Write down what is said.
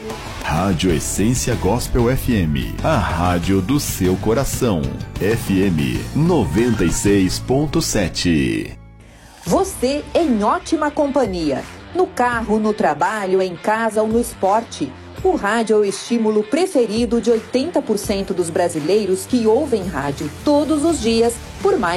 Rádio Essência Gospel FM, a rádio do seu coração. FM 96.7. Você em ótima companhia. No carro, no trabalho, em casa ou no esporte. O rádio é o estímulo preferido de 80% dos brasileiros que ouvem rádio todos os dias por mais